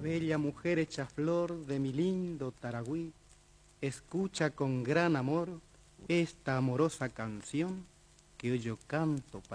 Bella mujer hecha flor de mi lindo Taragüí, escucha con gran amor esta amorosa canción que hoy yo canto para